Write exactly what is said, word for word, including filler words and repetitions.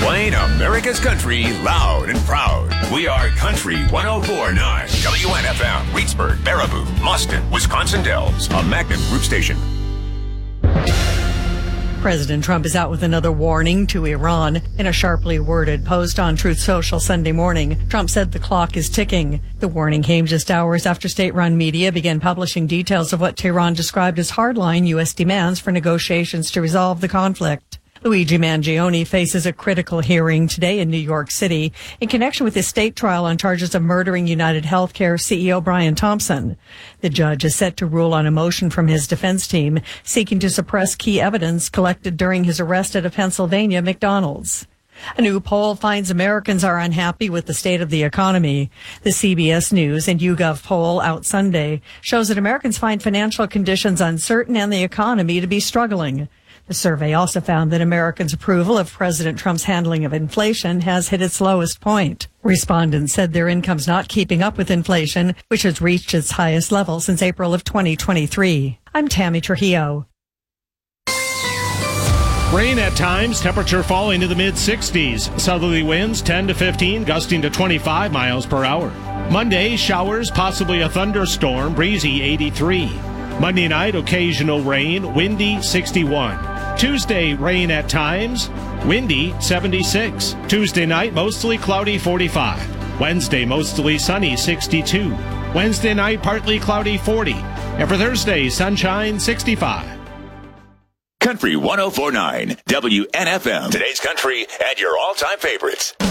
Playing America's country loud and proud. We are Country one oh four point nine. W N F M, Reedsburg, Baraboo, Mustin, Wisconsin Dells. A Magnum Group station. President Trump is out with another warning to Iran. In a sharply worded post on Truth Social Sunday morning, Trump said the clock is ticking. The warning came just hours after state-run media began publishing details of what Tehran described as hardline U S demands for negotiations to resolve the conflict. Luigi Mangione faces a critical hearing today in New York City in connection with his state trial on charges of murdering United Healthcare C E O Brian Thompson. The judge is set to rule on a motion from his defense team seeking to suppress key evidence collected during his arrest at a Pennsylvania McDonald's. A new poll finds Americans are unhappy with the state of the economy. The C B S News and YouGov poll out Sunday shows that Americans find financial conditions uncertain and the economy to be struggling. The survey also found that Americans' approval of President Trump's handling of inflation has hit its lowest point. Respondents said their income's not keeping up with inflation, which has reached its highest level since April of twenty twenty-three. I'm Tammy Trujillo. Rain at times, temperature falling to the mid sixties. Southerly winds ten to fifteen, gusting to twenty-five miles per hour. Monday, showers, possibly a thunderstorm, breezy eighty-three. Monday night, occasional rain, windy sixty-one. Tuesday, rain at times, windy seventy-six. Tuesday night, mostly cloudy forty-five. Wednesday, mostly sunny sixty-two. Wednesday night, partly cloudy forty. And for Thursday, sunshine sixty-five. Country one oh four point nine, W N F M. Today's country and your all-time favorites.